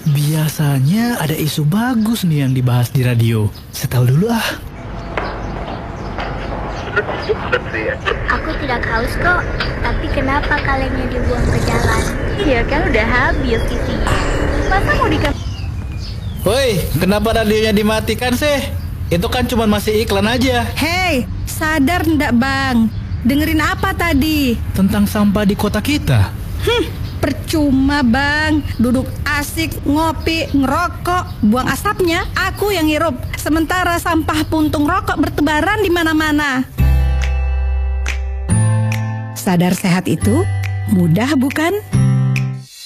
Biasanya ada isu bagus nih yang dibahas di radio. Saya tahu dulu ah. Aku tidak haus kok. Tapi kenapa kalengnya dibuang ke jalan? Iya kan udah habis isinya. Masa mau dikasih? Woi, kenapa radionya dimatikan sih? Itu kan cuma masih iklan aja. Hei, sadar ndak bang? Dengerin apa tadi? Tentang sampah di kota kita. Percuma bang, duduk asik, ngopi, ngerokok, buang asapnya aku yang hirup. Sementara sampah puntung rokok bertebaran di mana-mana. Sadar sehat itu mudah bukan?